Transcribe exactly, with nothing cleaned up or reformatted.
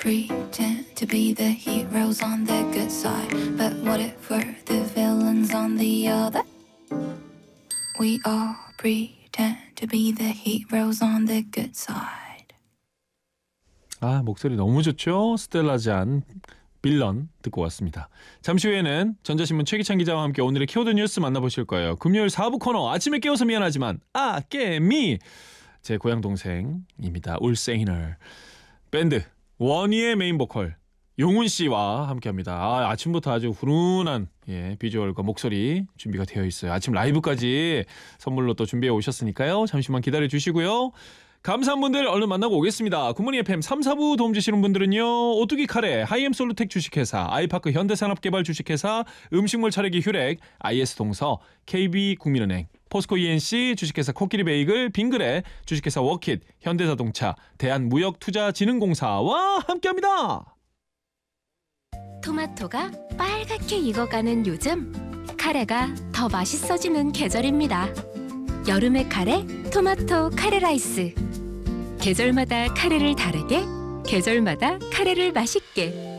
pretend to be the heroes on the good side, but what if we're the villains on the other? We all pretend to be the heroes on the good side. 아, 목소리 너무 좋죠? 스텔라잔 빌런 듣고 왔습니다. 잠시 후에는 전자신문 최기찬 기자와 함께 오늘의 키워드 뉴스 만나보실 거예요. 금요일 사 부 코너 아침에 깨워서 미안하지만 아 깨미 제 고향 동생입니다. 울세이너 밴드 원희의 메인 보컬 용훈 씨와 함께합니다. 아, 아침부터 아주 훈훈한 예, 비주얼과 목소리 준비가 되어 있어요. 아침 라이브까지 선물로 또 준비해 오셨으니까요. 잠시만 기다려 주시고요. 감사한 분들 얼른 만나고 오겠습니다. 굿모닝 에프엠 삼, 사 부 도움 주시는 분들은요. 오뚜기 카레, 하이엠 솔루텍 주식회사, 아이파크 현대산업개발 주식회사, 음식물 차례기 휴렉, 아이에스 동서, 케이비국민은행, 포스코 이엔씨, 주식회사 코끼리 베이글, 빙그레, 주식회사 워킷, 현대자동차, 대한무역투자진흥공사와 함께합니다. 토마토가 빨갛게 익어가는 요즘, 카레가 더 맛있어지는 계절입니다. 여름의 카레, 토마토 카레 라이스. 계절마다 카레를 다르게, 계절마다 카레를 맛있게.